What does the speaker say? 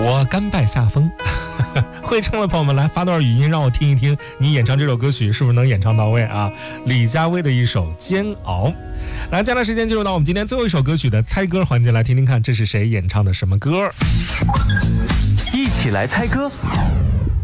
我甘拜下风。会唱的朋友们来发段语音让我听一听，你演唱这首歌曲是不是能演唱到位啊？李佳薇的一首《煎熬》。来，接下来时间进入到我们今天最后一首歌曲的猜歌环节，来听听看这是谁演唱的什么歌。 一起来猜歌，